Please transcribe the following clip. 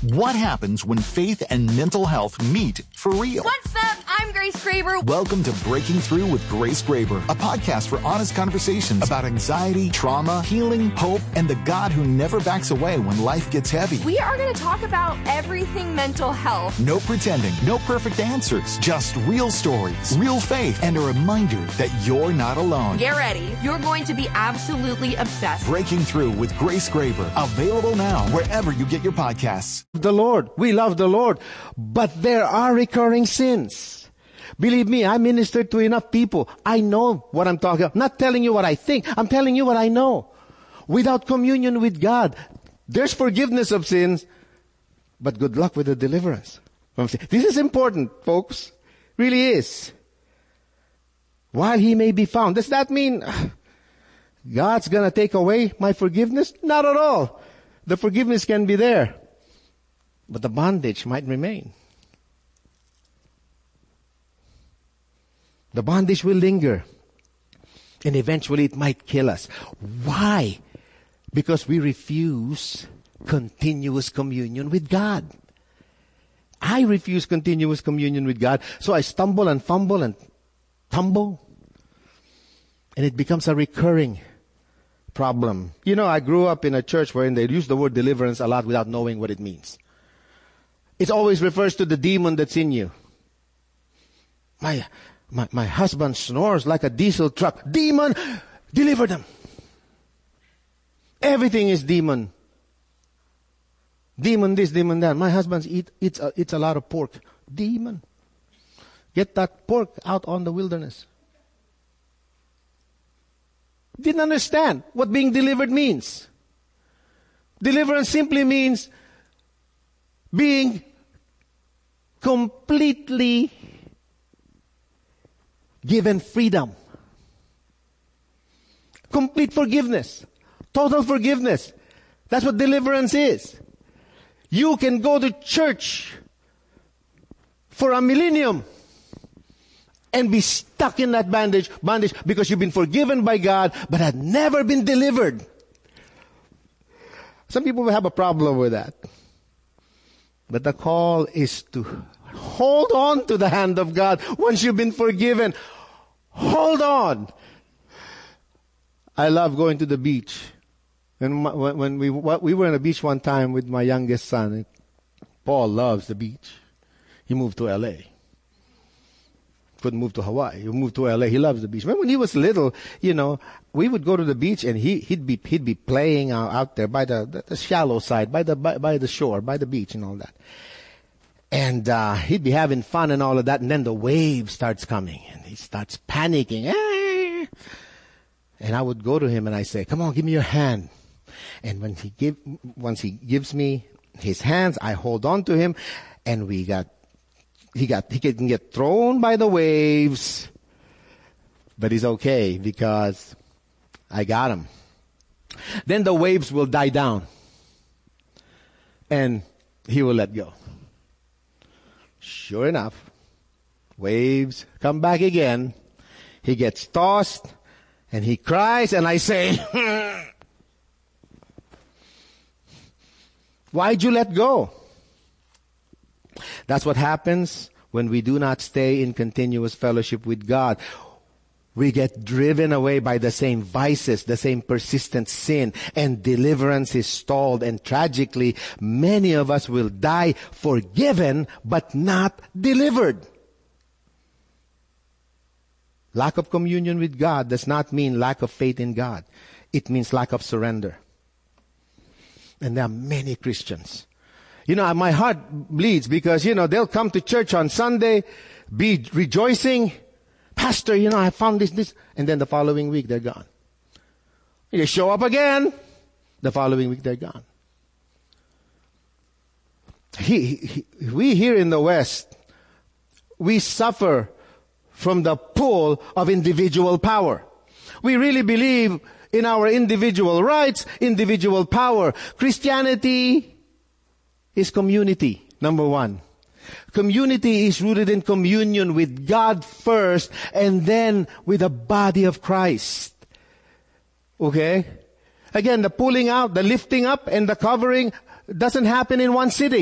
What happens when faith and mental health meet for real? What's up? I'm Grace Graber. Welcome to Breaking Through with Grace Graber, a podcast for honest conversations about anxiety, trauma, healing, hope, and the God who never backs away when life gets heavy. We are going to talk about everything mental health. No pretending, no perfect answers, just real stories, real faith, and a reminder that you're not alone. Get ready. You're going to be absolutely obsessed. Breaking Through with Grace Graber, available now wherever you get your podcasts. The Lord. We love the Lord. But there are recurring sins. Believe me, I ministered to enough people. I know what I'm talking about. I'm not telling you what I think. I'm telling you what I know. Without communion with God, there's forgiveness of sins, but good luck with the deliverance. This is important, folks. Really is. While He may be found. Does that mean God's going to take away my forgiveness? Not at all. The forgiveness can be there, but the bondage might remain. The bondage will linger. And eventually it might kill us. Why? Because we refuse continuous communion with God. I refuse continuous communion with God. So I stumble and fumble and tumble. And it becomes a recurring problem. You know, I grew up in a church wherein they use the word deliverance a lot without knowing what it means. It always refers to the demon that's in you. My husband snores like a diesel truck. Demon, deliver them. Everything is demon. Demon this, demon that. My husband eats a lot of pork. Demon. Get that pork out on the wilderness. Didn't understand what being delivered means. Deliverance simply means being completely given freedom. Complete forgiveness. Total forgiveness. That's what deliverance is. You can go to church for a millennium and be stuck in that bondage because you've been forgiven by God but have never been delivered. Some people will have a problem with that. But the call is to hold on to the hand of God once you've been forgiven. Hold on. I love going to the beach. And when we were on the beach one time with my youngest son. Paul loves the beach. He moved to L.A. Couldn't move to Hawaii. He moved to L.A. He loves the beach. Remember when he was little, you know, we would go to the beach and he'd be playing out there by the shallow side, by the shore, by the beach and all that. And he'd be having fun and all of that, and then the wave starts coming, and he starts panicking. And I would go to him and I say, "Come on, give me your hand." And once he gives me his hands, I hold on to him, and he can get thrown by the waves, but he's okay because I got him. Then the waves will die down, and he will let go. Sure enough, waves come back again. He gets tossed and he cries, and I say, "Why'd you let go?" That's what happens when we do not stay in continuous fellowship with God. We get driven away by the same vices, the same persistent sin, and deliverance is stalled. And tragically, many of us will die forgiven, but not delivered. Lack of communion with God does not mean lack of faith in God. It means lack of surrender. And there are many Christians. You know, my heart bleeds because, you know, they'll come to church on Sunday, be rejoicing. "Pastor, you know, I found this. And then the following week, they're gone. They show up again. The following week, they're gone. We here in the West, we suffer from the pull of individual power. We really believe in our individual rights, individual power. Christianity is community, number one. Community is rooted in communion with God first and then with the body of Christ. Okay? Again, the pulling out, the lifting up, and the covering doesn't happen in one sitting.